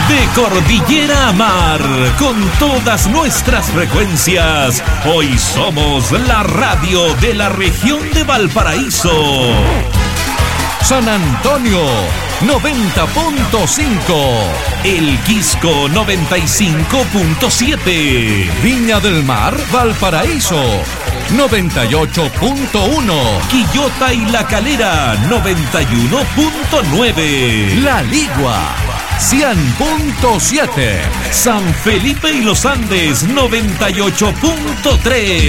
De cordillera a mar, con todas nuestras frecuencias, hoy somos la radio de la región de Valparaíso. San Antonio 90.5, El Quisco 95.7, Viña del Mar, Valparaíso 98.1, Quillota y La Calera 91.9, La Ligua 100.7, San Felipe y los Andes 98.3.